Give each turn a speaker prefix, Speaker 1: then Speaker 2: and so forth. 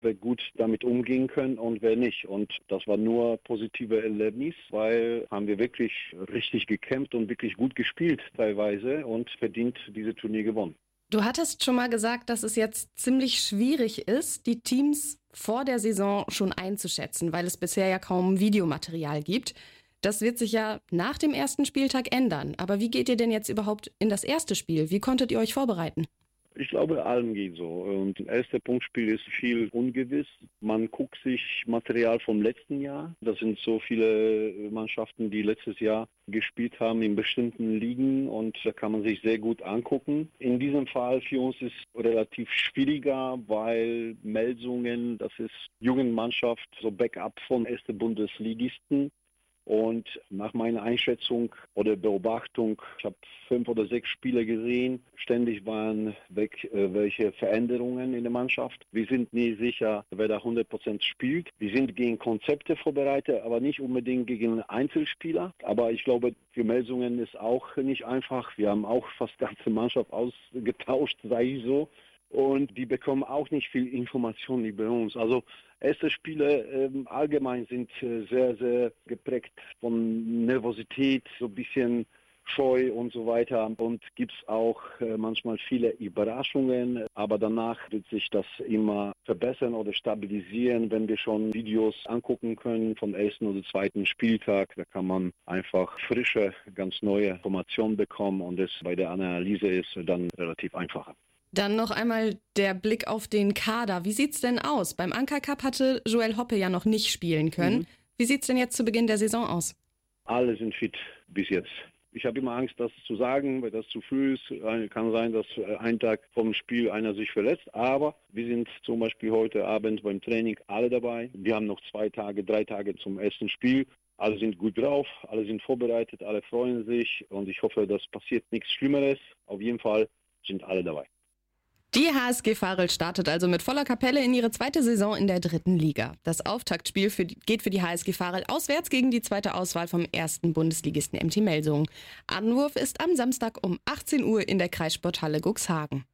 Speaker 1: wer gut damit umgehen kann und wer nicht. Und das war nur positive Erlebnis, weil haben wir wirklich richtig gekämpft und wirklich gut gespielt teilweise und verdient diese Turnier gewonnen.
Speaker 2: Du hattest schon mal gesagt, dass es jetzt ziemlich schwierig ist, die Teams vor der Saison schon einzuschätzen, weil es bisher ja kaum Videomaterial gibt. Das wird sich ja nach dem ersten Spieltag ändern. Aber wie geht ihr denn jetzt überhaupt in das erste Spiel? Wie konntet ihr euch vorbereiten?
Speaker 1: Ich glaube, allen geht so. Und das erste Punktspiel ist viel ungewiss. Man guckt sich Material vom letzten Jahr. Das sind so viele Mannschaften, die letztes Jahr gespielt haben in bestimmten Ligen und da kann man sich sehr gut angucken. In diesem Fall für uns ist es relativ schwieriger, weil Melsungen, das ist Jugendmannschaft, so Backup von ersten Bundesligisten. Und nach meiner Einschätzung oder Beobachtung, ich habe 5 oder 6 Spiele gesehen, ständig waren weg welche Veränderungen in der Mannschaft. Wir sind nie sicher, wer da 100% spielt. Wir sind gegen Konzepte vorbereitet, aber nicht unbedingt gegen Einzelspieler. Aber ich glaube, für Melsungen ist auch nicht einfach. Wir haben auch fast die ganze Mannschaft ausgetauscht, sage ich so. Und die bekommen auch nicht viel Information über uns. Also erste Spiele allgemein sind sehr, sehr geprägt von Nervosität, so ein bisschen Scheu und so weiter. Und gibt es auch manchmal viele Überraschungen. Aber danach wird sich das immer verbessern oder stabilisieren, wenn wir schon Videos angucken können vom ersten oder zweiten Spieltag. Da kann man einfach frische, ganz neue Informationen bekommen und das bei der Analyse ist dann relativ einfacher.
Speaker 2: Dann noch einmal der Blick auf den Kader. Wie sieht's denn aus? Beim Anker Cup hatte Joel Hoppe ja noch nicht spielen können. Wie sieht's denn jetzt zu Beginn der Saison aus?
Speaker 1: Alle sind fit bis jetzt. Ich habe immer Angst, das zu sagen, weil das zu früh ist. Kann sein, dass einen Tag vom Spiel einer sich verletzt. Aber wir sind zum Beispiel heute Abend beim Training alle dabei. Wir haben noch 2 Tage, 3 Tage zum ersten Spiel. Alle sind gut drauf, alle sind vorbereitet, alle freuen sich. Und ich hoffe, das passiert nichts Schlimmeres. Auf jeden Fall sind alle dabei.
Speaker 2: Die HSG Varel startet also mit voller Kapelle in ihre zweite Saison in der 3. Liga. Das Auftaktspiel geht für die HSG Varel auswärts gegen die zweite Auswahl vom ersten Bundesligisten MT Melsungen. Anwurf ist am Samstag um 18 Uhr in der Kreissporthalle Cuxhaven.